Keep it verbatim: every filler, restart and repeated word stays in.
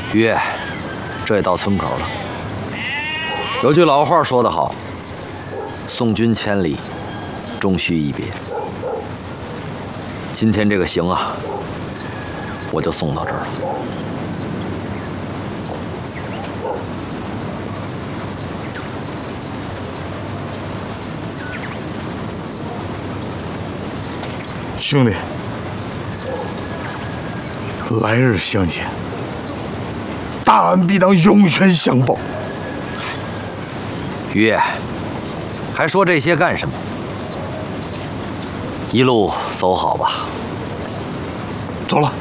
于越，这也到村口了。有句老话说得好：“送君千里，终须一别。”今天这个行啊，我就送到这儿了。 兄弟，来日相见，大恩必当涌泉相报。 于越，还说这些干什么？一路走好吧。 走了。